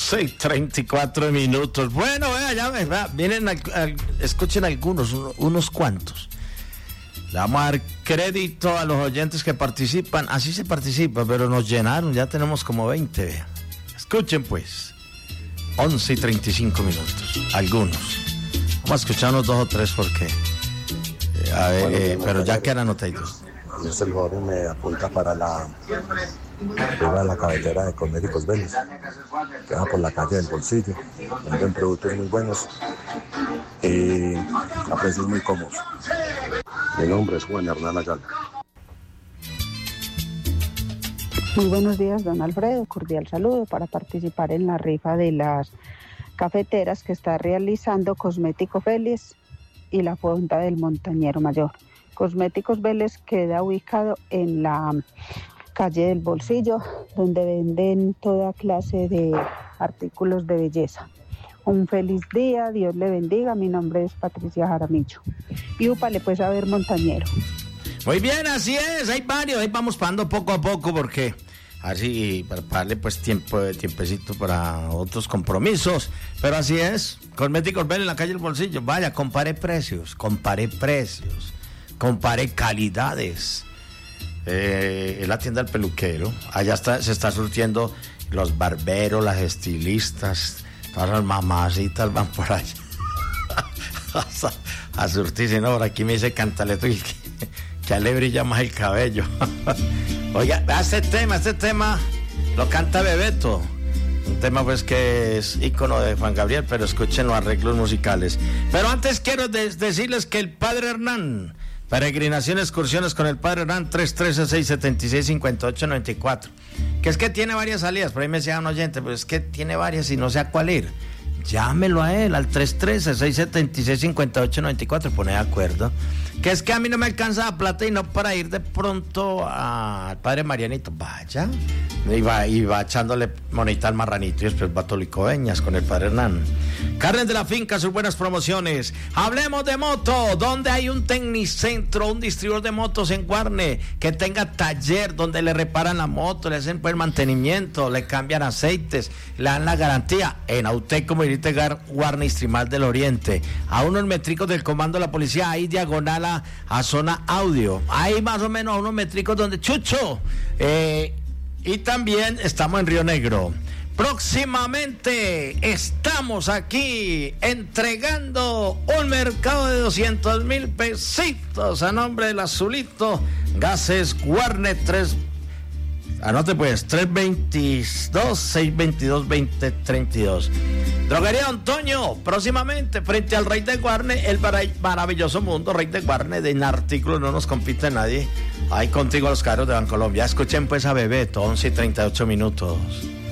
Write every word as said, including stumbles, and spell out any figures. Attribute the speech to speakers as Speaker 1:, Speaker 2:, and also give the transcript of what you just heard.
Speaker 1: once y treinta y cuatro minutos. Bueno, vea, ya vea, vienen, al, al, escuchen algunos, unos cuantos. Le vamos a dar crédito a los oyentes que participan. Así se participa, pero nos llenaron, ya tenemos como veinte, vea. Escuchen pues, once y treinta y cinco minutos, algunos. Vamos a escuchar unos dos o tres porque, eh, a ver, bueno, eh, pero ya quedan anotaditos.
Speaker 2: Este jugador me apunta para la para la cabellera de Cosméticos Vélez, que va por la calle del Bolsillo, venden productos muy buenos y a precios muy cómodos. Mi nombre es Juan Hernán Ayala.
Speaker 3: Muy buenos días, don Alfredo, cordial saludo para participar en la rifa de las cafeteras que está realizando Cosméticos Vélez y la Fonda del Montañero Mayor. Cosméticos Vélez queda ubicado en la calle del Bolsillo, donde venden toda clase de artículos de belleza. Un feliz día, Dios le bendiga, mi nombre es Patricia Jaramillo. Y úpale pues a ver, Montañero.
Speaker 1: Muy bien, así es, hay varios, ahí vamos pagando poco a poco porque así para darle pues tiempo, tiempecito para otros compromisos, pero así es, Cosméticos Vélez en la calle del Bolsillo, vaya, compare precios, compare precios. Compare calidades. Eh, en la tienda del peluquero, allá está, se está surtiendo los barberos, las estilistas, todas las mamacitas van por allá a, a surtirse. No, por aquí me dice Cantaleto que, que a le brilla más el cabello. Oiga, este tema, este tema lo canta Bebeto. Un tema pues que es ícono de Juan Gabriel, pero escuchen los arreglos musicales. Pero antes quiero de- decirles que el Padre Hernán, peregrinación, excursiones con el Padre Hernán, tres uno tres, seis siete seis, cinco ocho nueve cuatro. Que es que tiene varias salidas, por ahí me decía un oyente, pero es que tiene varias y no sé a cuál ir. Llámelo a él al tres uno tres, seis siete seis, cinco ocho nueve cuatro, pone de acuerdo. Que es que a mí no me alcanza la plata y no para ir de pronto al Padre Marianito. Vaya, y va, y va echándole monita al marranito y después va a Tolicoveñas con el Padre Hernán. Carnes de la Finca, sus buenas promociones. Hablemos de moto, donde hay un tecnicentro, un distribuidor de motos en Guarne, que tenga taller donde le reparan la moto, le hacen pues el mantenimiento, le cambian aceites, le dan la garantía. En Auteco, Miritegar, Guarne y Stremal del Oriente. A unos métricos del comando de la policía, ahí diagonal a, a zona audio. Ahí más o menos a unos métricos donde Chucho. Eh, y también estamos en Río Negro. Próximamente estamos aquí entregando un mercado de doscientos mil pesitos a nombre del Azulito Gases Guarne tres. Anote pues, tres veintidós, seis veintidós, veinte treinta y dos. Droguería Don Toño, próximamente frente al Rey de Guarne, el maravilloso mundo Rey de Guarne, de artículos no nos compite nadie. Ahí contigo los carros de Bancolombia. Escuchen pues a Bebeto, once y treinta y ocho minutos.